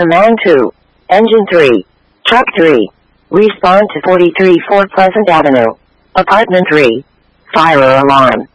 Command 2. Engine 3. Truck 3. Respond to 43 Fort Pleasant Avenue. Apartment 3. Fire alarm.